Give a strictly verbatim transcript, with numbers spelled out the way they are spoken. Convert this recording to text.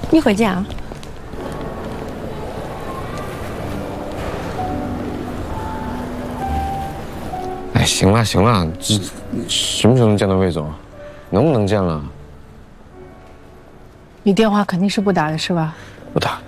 一会儿见啊。 哎，行了行了，这什么时候能见到魏总？能不能见了？ 你电话肯定是不打的是吧？ 不打。